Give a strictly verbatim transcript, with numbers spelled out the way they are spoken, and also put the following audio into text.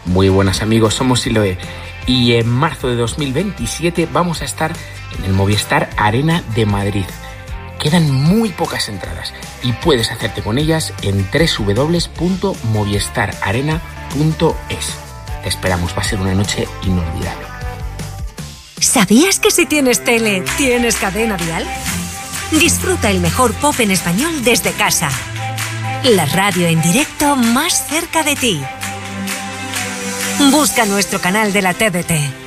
Muy buenas amigos, somos Siloé y en marzo de dos mil veintisiete vamos a estar en el Movistar Arena de Madrid. Quedan muy pocas entradas y puedes hacerte con ellas en doble u doble u doble u punto movistar arena punto es. Te esperamos, va a ser una noche inolvidable. ¿Sabías que si tienes tele, tienes cadena dial? Disfruta el mejor pop en español desde casa. La radio en directo más cerca de ti. Busca nuestro canal de la T D T.